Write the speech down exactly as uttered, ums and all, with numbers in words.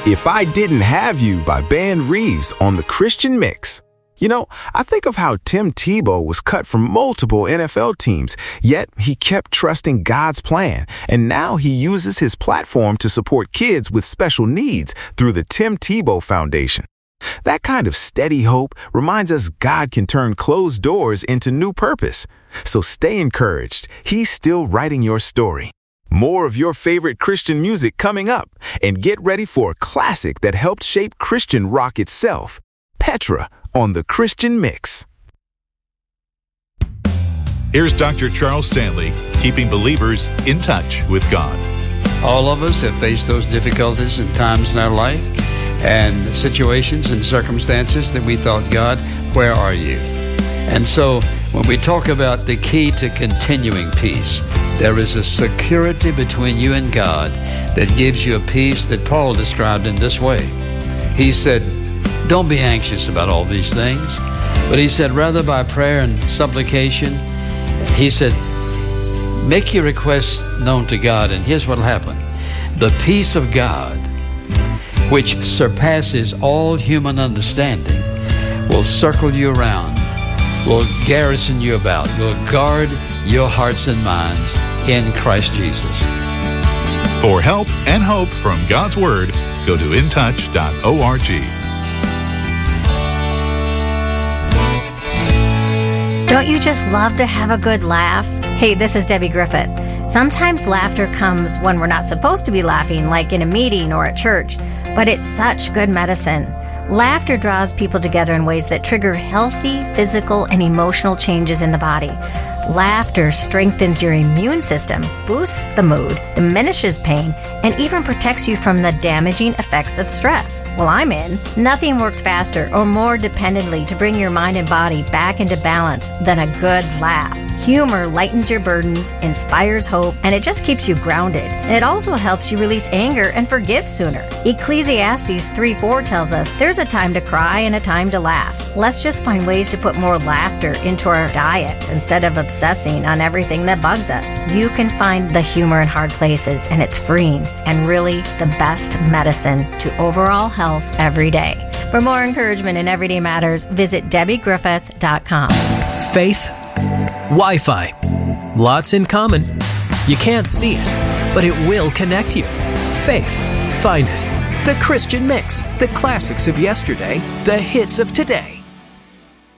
If I Didn't Have You by Ben Reeves on the Christian Mix. You know, I think of how Tim Tebow was cut from multiple N F L teams, yet he kept trusting God's plan, and now he uses his platform to support kids with special needs through the Tim Tebow Foundation. That kind of steady hope reminds us God can turn closed doors into new purpose. So stay encouraged. He's still writing your story. More of your favorite Christian music coming up, and get ready for a classic that helped shape Christian rock itself, Petra on the Christian Mix. Here's Doctor Charles Stanley, keeping believers in touch with God. All of us have faced those difficulties and times in our life and situations and circumstances that we thought, God, where are you? And so when we talk about the key to continuing peace, there is a security between you and God that gives you a peace that Paul described in this way. He said, don't be anxious about all these things. But he said, rather by prayer and supplication, he said, make your requests known to God, and here's what will happen. The peace of God, which surpasses all human understanding, will circle you around, will garrison you about, will guard your hearts and minds in Christ Jesus. For help and hope from God's Word, go to in touch dot org. Don't you just love to have a good laugh? Hey, this is Debbie Griffith. Sometimes laughter comes when we're not supposed to be laughing, like in a meeting or at church, but it's such good medicine. Laughter draws people together in ways that trigger healthy physical and emotional changes in the body. Laughter strengthens your immune system, boosts the mood, diminishes pain, and even protects you from the damaging effects of stress. Well, I'm in. Nothing works faster or more dependently to bring your mind and body back into balance than a good laugh. Humor lightens your burdens, inspires hope, and it just keeps you grounded. And it also helps you release anger and forgive sooner. Ecclesiastes three four tells us there's a time to cry and a time to laugh. Let's just find ways to put more laughter into our diets instead of obsessing on everything that bugs us. You can find the humor in hard places, and it's freeing and really the best medicine to overall health every day. For more encouragement in Everyday Matters, visit debbie griffith dot com. Faith, Wi-Fi, lots in common. You can't see it, but it will connect you. Faith, find it. The Christian Mix, the classics of yesterday, the hits of today.